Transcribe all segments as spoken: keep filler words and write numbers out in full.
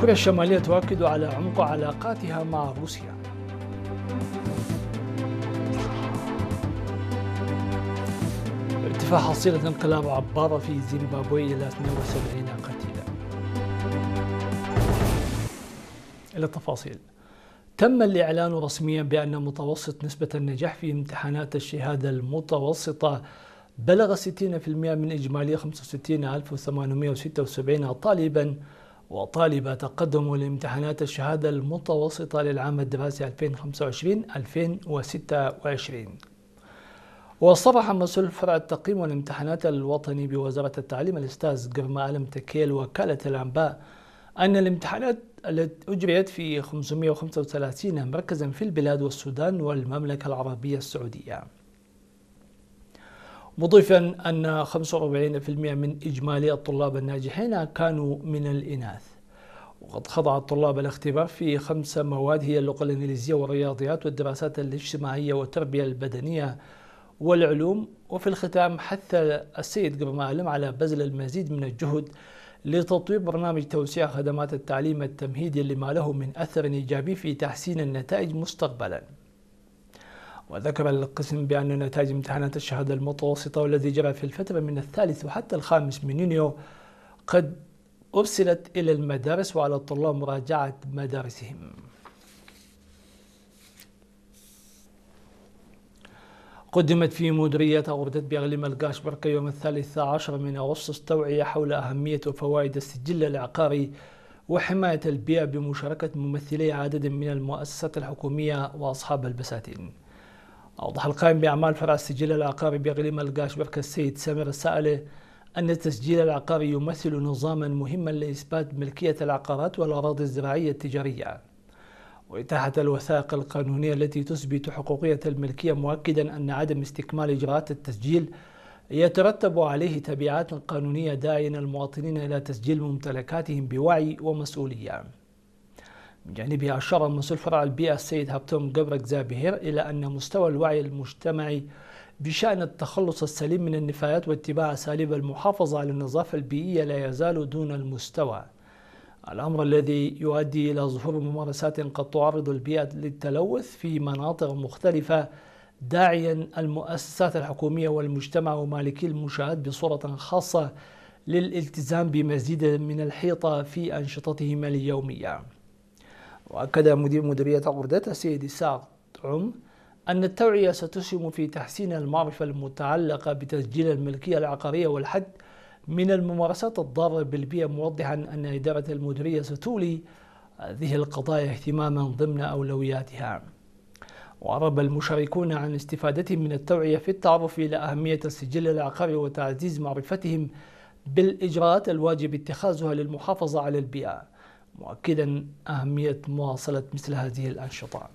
كوريا الشمالية تؤكد على عمق علاقاتها مع روسيا. ارتفاع حصيلة انقلاب عبارة في زيمبابوي إلى اثنين وسبعين قتيلا. إلى التفاصيل. تم الإعلان رسميا بأن متوسط نسبة النجاح في امتحانات الشهادة المتوسطة بلغ ستين بالمئة من إجمالي خمسة وستين ألف وثمانمئة وستة وسبعين طالبا وطالبة تقدموا لامتحانات الشهادة المتوسطة للعام الدراسي ألفين وخمسة وعشرين ألفين وستة وعشرين. وصرح مسؤول فرع التقييم والامتحانات الوطني بوزارة التعليم الأستاذ قرمالم تكيل وكالة الأنباء أن الامتحانات التي أجريت في خمسمئة وخمسة وثلاثين مركزا في البلاد والسودان والمملكة العربية السعودية، مضيفا أن خمسة وأربعين بالمئة من إجمالي الطلاب الناجحين كانوا من الإناث. وقد خضع الطلاب الاختبار في خمس مواد هي اللغة الإنجليزية والرياضيات والدراسات الاجتماعية والتربية البدنية والعلوم. وفي الختام حث السيد قرمالم على بذل المزيد من الجهد لتطوير برنامج توسيع خدمات التعليم التمهيدي لما له من أثر إيجابي في تحسين النتائج مستقبلا. وذكر القسم بأن نتائج امتحانات الشهادة المتوسطة والذي جرى في الفترة من الثالث وحتى الخامس من يونيو قد أرسلت إلى المدارس وعلى الطلاب مراجعة مدارسهم. قدمت في مديرية غرفة بإقليم القاشبركة يوم الثالث عشر من أغسطس توعية حول أهمية وفوائد السجل العقاري وحماية البيئة بمشاركة ممثلي عدد من المؤسسات الحكومية وأصحاب البساتين. أوضح القائم بأعمال فرع السجل العقاري بإقليم القاشبركة السيد سامر السائلة أن التسجيل العقاري يمثل نظاما مهما لإثبات ملكية العقارات والأراضي الزراعية التجارية وإتاحة الوثائق القانونية التي تثبت حقوقية الملكية، مؤكدا أن عدم استكمال إجراءات التسجيل يترتب عليه تبعات قانونية، داعيا المواطنين إلى تسجيل ممتلكاتهم بوعي ومسؤولية. من جانبه أشار مسؤول فرع البيئة السيد هابتوم قبرك زابهير إلى أن مستوى الوعي المجتمعي بشأن التخلص السليم من النفايات واتباع أساليب المحافظة على النظافة البيئية لا يزال دون المستوى، الأمر الذي يؤدي إلى ظهور ممارسات قد تعرض البيئة للتلوث في مناطق مختلفة، داعيا المؤسسات الحكومية والمجتمع ومالكي المنشآت بصورة خاصة للالتزام بمزيد من الحيطة في أنشطتهم اليومية. وأكد مدير مديرية عقردة السيد إسحاق عم أن التوعية ستسهم في تحسين المعرفة المتعلقة بتسجيل الملكية العقارية والحد من الممارسات الضارة بالبيئة، موضحا أن إدارة المديرية ستولي هذه القضايا اهتماما ضمن أولوياتها. وعرب المشاركون عن استفادتهم من التوعية في التعرف إلى أهمية السجل العقاري وتعزيز معرفتهم بالإجراءات الواجب اتخاذها للمحافظة على البيئة، مؤكدا أهمية مواصلة مثل هذه الأنشطة.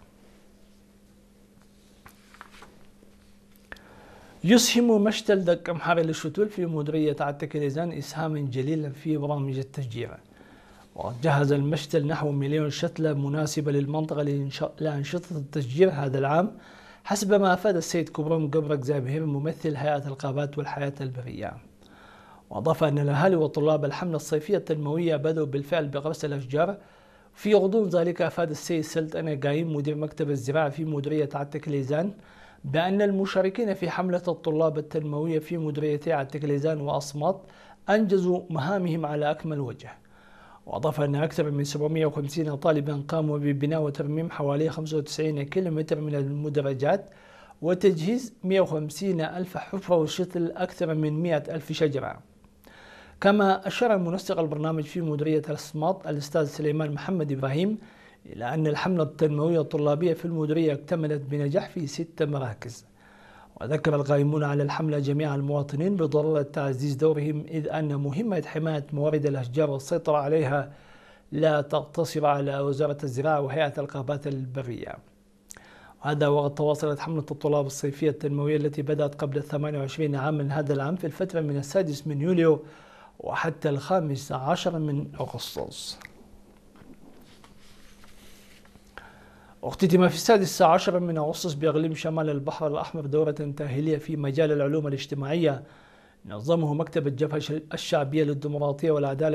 يسهم مشتل دك أمحار للشتول في مديرية عتكليزان إسهاما جليلا في برامج التشجير. وجهز المشتل نحو مليون شتلة مناسبة للمنطقة لأنشطة التشجير هذا العام، حسب ما أفاد السيد كبروم قبرك زابهير ممثل هيئة الغابات والحياة البرية. وأضاف أن الأهالي وطلاب الحملة الصيفية التنموية بدأوا بالفعل بغرس الأشجار. في غضون ذلك أفاد السيد سلت أنا قايم مدير مكتب الزراعة في مديرية عتكليزان بأن المشاركين في حملة الطلاب التنموية في مديريتي عتكليزان وأصمات أنجزوا مهامهم على أكمل وجه. وأضاف أن أكثر من سبعمئة وخمسين طالبا قاموا ببناء وترميم حوالي خمسة وتسعين كيلومتر من المدرجات وتجهيز مئة وخمسين ألف حفرة وشتل أكثر من مئة ألف شجرة. كما أشار منسق البرنامج في مديرية الأصمات الأستاذ سليمان محمد إبراهيم إلى أن الحملة التنموية الطلابية في المديرية اكتملت بنجاح في ست مراكز. وذكر القائمون على الحملة جميع المواطنين بضرورة تعزيز دورهم، إذ أن مهمة حماية موارد الأشجار والسيطرة عليها لا تقتصر على وزارة الزراعة وهيئة الغابات البرية. وهذا وقد تواصلت حملة الطلاب الصيفية التنموية التي بدأت قبل ثمانية وعشرين عاما من هذا العام في الفترة من السادس من يوليو وحتى الخامس عشر من أغسطس. اختتم في السادس عشر من أغسطس بإقليم شمال البحر الأحمر دورة تأهيلية في مجال العلوم الاجتماعية نظمه مكتب الجبهة الشعبية للديمقراطية والعدالة